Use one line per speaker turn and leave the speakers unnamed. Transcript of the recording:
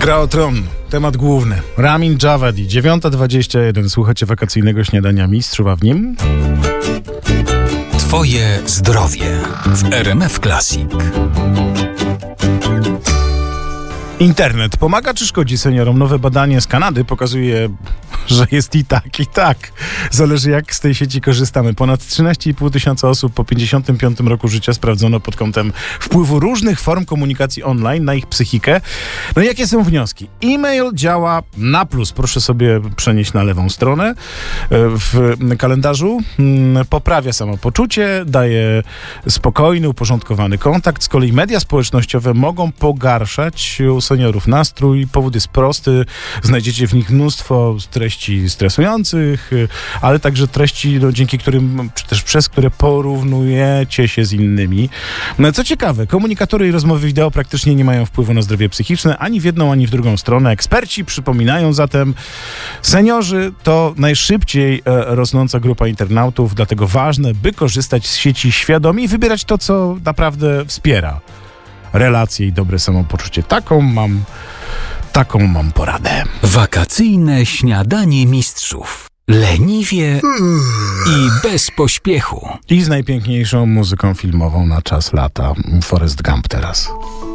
Gra o tron. Temat główny. Ramin Djawadi, 9:21. Słuchacie wakacyjnego śniadania mistrzów, a w nim...
Twoje zdrowie w RMF Classic.
Internet pomaga czy szkodzi seniorom? Nowe badanie z Kanady pokazuje, że jest i tak, i tak. Zależy, jak z tej sieci korzystamy. Ponad 13,5 tysiąca osób po 55 roku życia sprawdzono pod kątem wpływu różnych form komunikacji online na ich psychikę. No i jakie są wnioski? E-mail działa na plus. Proszę sobie przenieść na lewą stronę w kalendarzu. Poprawia samopoczucie, daje spokojny, uporządkowany kontakt. Z kolei media społecznościowe mogą pogarszać u seniorów nastrój. Powód jest prosty. Znajdziecie w nich mnóstwo treści stresujących, ale także treści, dzięki którym, czy też przez które porównujecie się z innymi. No, co ciekawe, komunikatory i rozmowy wideo praktycznie nie mają wpływu na zdrowie psychiczne ani w jedną, ani w drugą stronę. Eksperci przypominają zatem, seniorzy to najszybciej rosnąca grupa internautów, dlatego ważne, by korzystać z sieci świadomie i wybierać to, co naprawdę wspiera relacje i dobre samopoczucie. Taką mam poradę.
Wakacyjne śniadanie mistrzów. Leniwie i bez pośpiechu.
I z najpiękniejszą muzyką filmową na czas lata. Forrest Gump teraz.